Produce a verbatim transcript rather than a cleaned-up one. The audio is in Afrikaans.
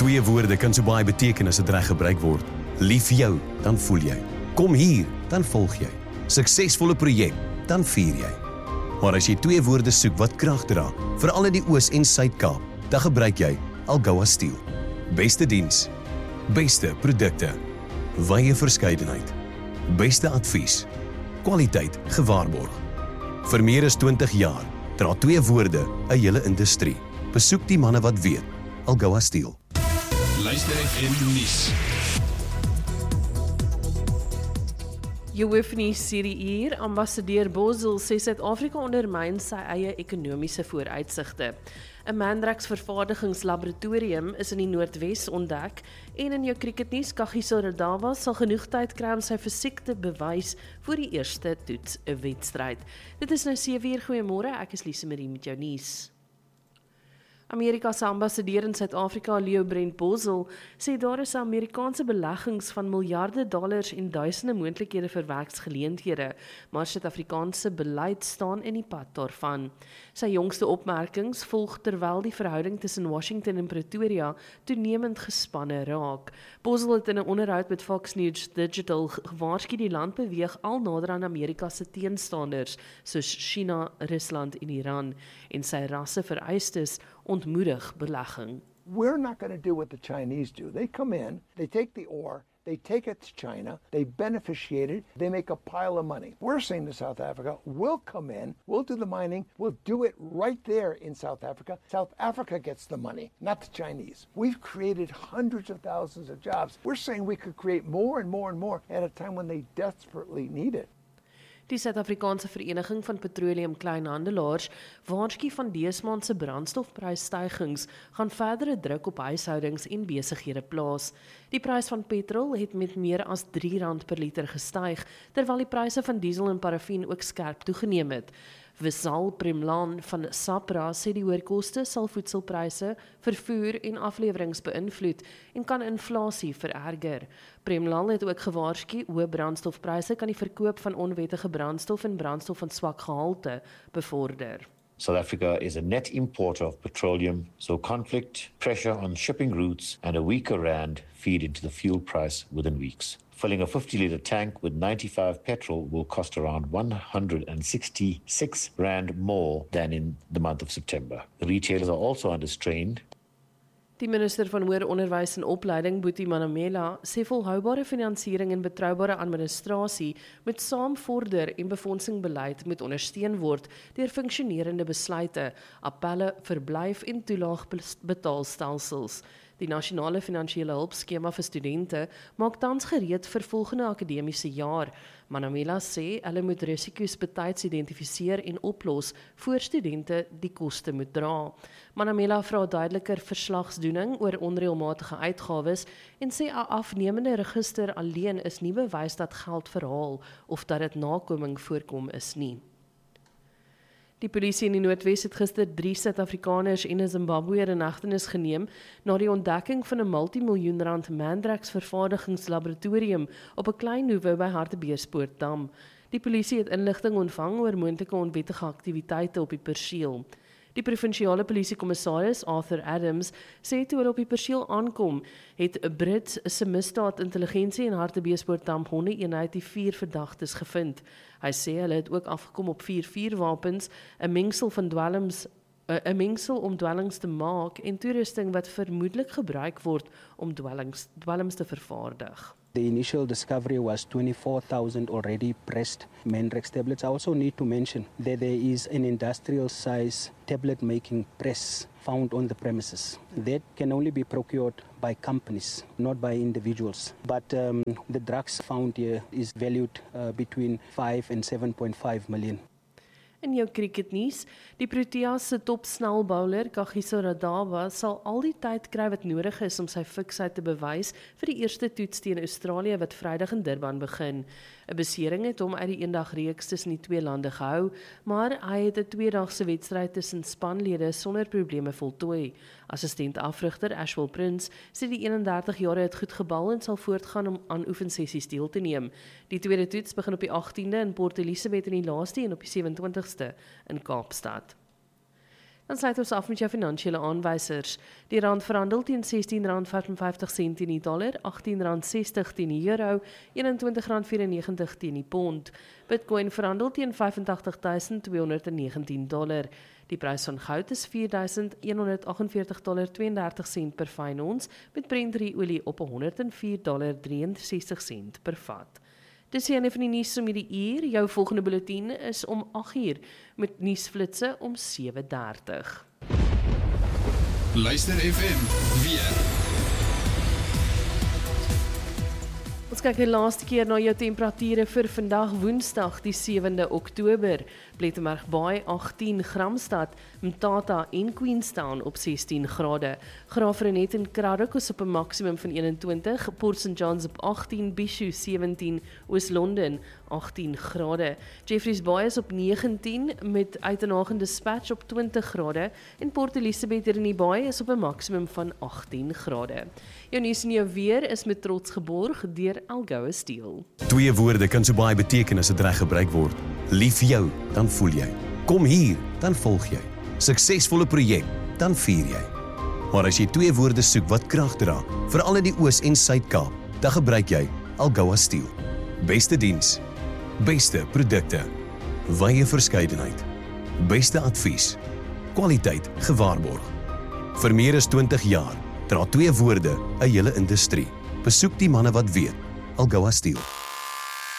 Twee woorde kan so baie beteken as dit reg gebruik word. Lief jou, dan voel jy. Kom hier, dan volg jy. Suksesvolle projek, dan vier jy. Maar as jy twee woorde soek wat krag dra, veral in die Oos- en Suid-Kaap, dan gebruik jy Algoa Steel. Beste diens, beste produkte, wye verskeidenheid, beste advies, kwaliteit gewaarborg. Vir meer as twintig jaar dra twee woorde 'n hele industrie. Besoek die manne wat weet. Algoa Steel. Luister F M nuus. Jou hoofnuus hierdie uur, ambassadeur Bosel sê Suid-Afrika ondermyn sy eie ekonomiese vooruitsigte. 'n Mandrax vervaardigingslaboratorium is in die Noordwes ontdek en in jou cricketnuus Kagiso Radawa sal genoeg tyd kry om sy fisiek te bewys vir die eerste toets 'n wedstryd. Dit is nou sewe uur, goeiemôre, ek is Lise Marie met jou nuus. Amerika se ambassadeur in Suid-Afrika, Leo Brent Bosel, sê daar is Amerikaanse beleggings van miljarde dollars en duisende moontlikhede vir werksgeleenthede, maar Suid-Afrikaanse beleid staan in die pad daarvan. Sy jongste opmerkings volg terwyl die verhouding tussen Washington en Pretoria toenemend gespanne raak. Bosel het in 'n onderhoud met Fox News Digital gewaarsku die land beweeg al nader aan Amerika se teenstanders soos China, Rusland en Iran en sy rasse vereistes ontmoedig belegging. We're not going to do what the Chinese do. They come in, they take the ore, they take it to China, they beneficiate it, they make a pile of money. We're saying to South Africa, we'll come in, we'll do the mining, we'll do it right there in South Africa. South Africa gets the money, not the Chinese. We've created hundreds of thousands of jobs. We're saying we could create more and more and more at a time when they desperately need it. Die Suid-Afrikaanse Vereniging van Petroleum Kleinhandelaars waarsku van dese maand se brandstofprysstygings gaan verdere druk op huishoudings en besighede plaas. Die prys van petrol het met meer as drie rand per liter gestyg, terwyl die pryse van diesel en parafin ook skerp toegeneem het. Wissal Primlan van SAPRA sê die hoërkoste sal voedselpryse, vervoer en aflewerings beïnvloed en kan inflasie vererger. Primlan het ook gewaarsku hoë brandstofpryse kan die verkoop van onwettige brandstof en brandstof van swak gehalte bevorder. South Africa is a net importer of petroleum, so conflict, pressure on shipping routes, and a weaker rand feed into the fuel price within weeks. Filling a fifty litre tank with ninety-five petrol will cost around one hundred sixty-six rand more than in the month of September. The retailers are also under strain. Die minister van Hoër Onderwys en Opleiding, Boetie Manamela, sê volhoubare finansiering en betroubare administrasie moet saam vorder en befondsingbeleid moet ondersteun word deur funksionerende besluite, appelle, verblyf en toelaagbetaalstelsels. Die nasionale finansiële hulpskema vir studente maak tans gereed vir volgende akademiese jaar. Manamela sê hulle moet risiko's betyds identifiseer en oplos voor studente die koste moet dra. Manamela vra duideliker verslagsdoening oor onreëlmatige uitgawes en sê 'n afnemende register alleen is nie bewys dat geld verhaal of dat dit nakoming voorkom is nie. Die polisie in die Noordwes het gister drie Suid-Afrikaners en 'n Zimbabweër in hegtenis geneem na die ontdekking van 'n multimiljoen rand Mandrax vervaardigingslaboratorium op 'n klein hoewe by Hartbeespoortdam. Die polisie het inligting ontvang oor moontlike onwettige aktiwiteite op die perseel. Die provinsiale polisiekommissaris Arthur Adams sê toe hulle op die perseel aankom, het 'n Brit se misdaad intelligensie en Hartbeespoortdam honde-eenheid die vier verdagtes gevind. Hy sê hulle het ook afgekom op vier vuurwapens, 'n mengsel van dwelms, 'n mengsel om dwelms te maak en toerusting wat vermoedelik gebruik word om dwelms, dwelms te vervaardig. The initial discovery was twenty-four thousand already pressed Mandrax tablets. I also need to mention that there is an industrial size tablet making press found on the premises. That can only be procured by companies, not by individuals. But um, the drugs found here is valued uh, between five and seven point five million. In jou cricketnuus, die Proteas se topsnelbouler Kagiso Radawa sal al die tyd kry wat nodig is om sy fiksheid te bewys vir die eerste toets teen Australië wat Vrydag in Durban begin. 'n Besering het hom uit die eendagreeks tussen die twee lande gehou, maar hy het 'n tweedagse wedstryd tussen spanlede sonder probleme voltooi. Assistent afrigter Ashwell Prince sê die eenendertig-jarige het goed gebal en sal voortgaan om aan oefensessies deel te neem. Die tweede toets begin op die agtiende in Port Elizabeth en die laaste een op die sewe en twintigste in Kaapstad. Dan sluit ons af met jou finansiële aanwysers. Die rand verhandel teen sestien rand vyfenvyftig sent teen die dollar, agttien rand sestig teen die euro, eenentwintig rand vyfennegentig teen die pond. Bitcoin verhandel teen vyfentagtig duisend tweehonderdnegentien dollar. Die prys van goud is vier duisend honderd agt vyf dollar tweeëndertig sent per fyn ons, met Brent olie op honderd en vier dollar drieënses sent per vat. Dis die einde van die nuus om die uur. Jou volgende bulletin is om agt uur, met nuusflitse om sewe dertig. Luister F M weer. Ons kyk die laaste keer na jou temperature vir vandag Woensdag die sewende Oktober. Plettenberg Baai agttien, Gramstad, Mthatha en Queenstown op sestien grade. Graaf-Reinet en Cradock is op 'n maksimum van eenentwintig, Port Saint Johns op agttien, Bishu sewentien, Oos-London agttien grade. Jeffreys Bay is op negentien met Uitenhage en Dispatch op twintig grade en Port Elizabeth hier in die Baai is op 'n maksimum van agttien grade. Jou nuus en jou weer is met trots geborg deur Algoa Steel. Twee woorde kan so baie beteken as dit reg gebruik word. Lief jou, dan voel jy. Kom hier, dan volg jy. Suksesvolle projek, dan vier jy. Maar as jy twee woorde soek wat krag dra, veral in die Oos- en Suid-Kaap, dan gebruik jy Algoa Steel. Beste diens, beste produkte, wye verskeidenheid, beste advies, kwaliteit gewaarborg. Vir meer as twintig jaar dra twee woorde 'n hele industrie. Besoek die manne wat weet. Algoa Steel.